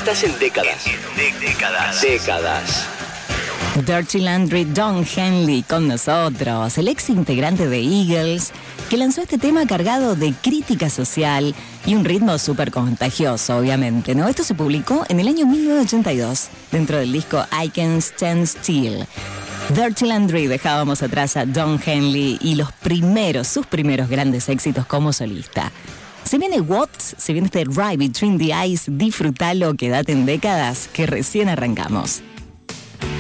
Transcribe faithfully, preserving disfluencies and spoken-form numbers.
Estás en décadas. En décadas. Décadas. Dirty Landry, Don Henley con nosotros, el ex integrante de Eagles, que lanzó este tema cargado de crítica social y un ritmo súper contagioso, obviamente, ¿no? Esto se publicó en el año mil novecientos ochenta y dos, dentro del disco I Can't Stand Still. Dirty Landry, dejábamos atrás a Don Henley y los primeros, sus primeros grandes éxitos como solista. Se viene Watts, se viene este Ride Between the Eyes, disfrutalo, quédate en décadas, que recién arrancamos.